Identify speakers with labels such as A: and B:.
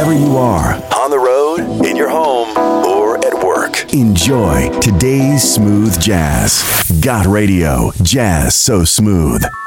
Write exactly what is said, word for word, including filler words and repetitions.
A: wherever you are.
B: On the road, in your home, or at work.
A: Enjoy today's smooth jazz. Got Radio. Jazz so smooth.